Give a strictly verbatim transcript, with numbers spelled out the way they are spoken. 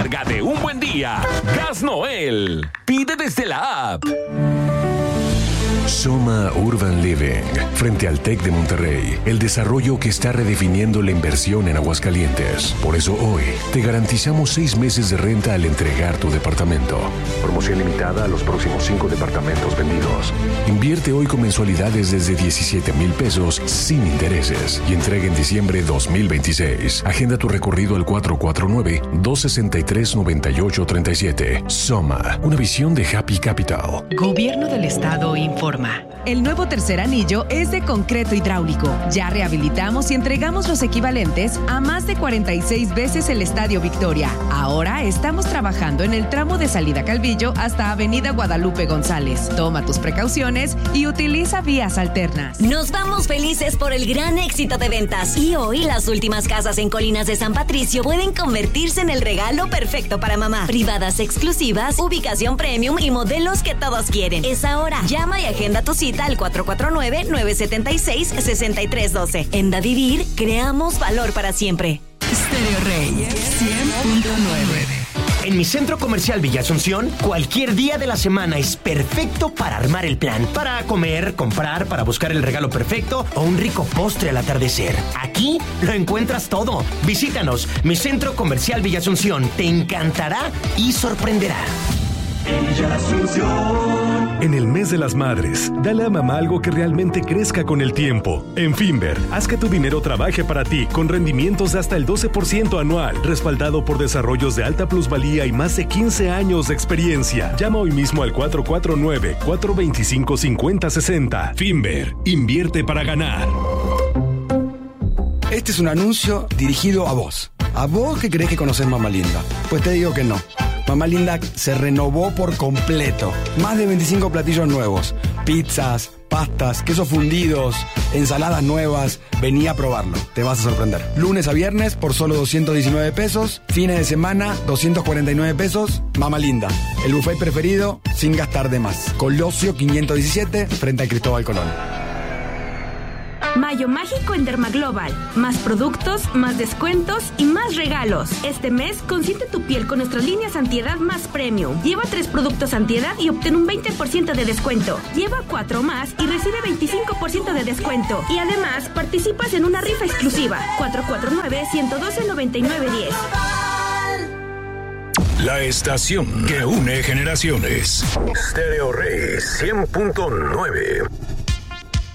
recarga de un buen día. Gas Noel. Pide desde la app. Soma Urban Living, frente al TEC de Monterrey, el desarrollo que está redefiniendo la inversión en Aguascalientes. Por eso hoy te garantizamos seis meses de renta al entregar tu departamento. Promoción limitada a los próximos cinco departamentos vendidos. Invierte hoy con mensualidades desde diecisiete mil pesos sin intereses y entrega en diciembre dos mil veintiséis. Agenda tu recorrido al cuatro cuatro nueve, dos seis tres, nueve ocho tres siete. Soma, una visión de Happy Capital. Gobierno del Estado informa. El nuevo tercer anillo es de concreto hidráulico. Ya rehabilitamos y entregamos los equivalentes a más de cuarenta y seis veces el Estadio Victoria. Ahora estamos trabajando en el tramo de salida Calvillo hasta Avenida Guadalupe González. Toma tus precauciones y utiliza vías alternas. Nos vamos felices por el gran éxito de ventas. Y hoy las últimas casas en Colinas de San Patricio pueden convertirse en el regalo perfecto para mamá. Privadas exclusivas, ubicación premium y modelos que todos quieren. Es ahora. Llama y agenda tu cita al cuatro cuatro nueve, nueve siete seis, seis tres uno dos. En Da Vivir, creamos valor para siempre. Stereo Rey cien punto nueve. En mi centro comercial Villa Asunción, cualquier día de la semana es perfecto para armar el plan. Para comer, comprar, para buscar el regalo perfecto o un rico postre al atardecer. Aquí lo encuentras todo. Visítanos, mi centro comercial Villa Asunción. Te encantará y sorprenderá. Villa Asunción. En el mes de las madres, dale a mamá algo que realmente crezca con el tiempo. En Finver, haz que tu dinero trabaje para ti con rendimientos de hasta el doce por ciento anual, respaldado por desarrollos de alta plusvalía y más de quince años de experiencia. Llama hoy mismo al cuatro cuatro nueve, cuatro dos cinco, cinco cero seis cero. Finver, invierte para ganar. Este es un anuncio dirigido a vos. A vos que crees que conocés Mamá Linda. Pues te digo que no. Mamá Linda se renovó por completo. Más de veinticinco platillos nuevos. Pizzas, pastas, quesos fundidos, ensaladas nuevas. Vení a probarlo, te vas a sorprender. Lunes a viernes por solo doscientos diecinueve pesos. Fines de semana, doscientos cuarenta y nueve pesos. Mamá Linda, el buffet preferido sin gastar de más. Colosio quinientos diecisiete, frente a Cristóbal Colón. Mayo mágico en Dermaglobal. Más productos, más descuentos y más regalos. Este mes, consiente tu piel con nuestras líneas antiedad más premium. Lleva tres productos antiedad y obtén un veinte por ciento de descuento. Lleva cuatro más y recibe veinticinco por ciento de descuento. Y además, participas en una rifa exclusiva. cuatro cuatro nueve, uno uno dos, nueve nueve uno cero. La estación que une generaciones. Stereo Rey cien punto nueve.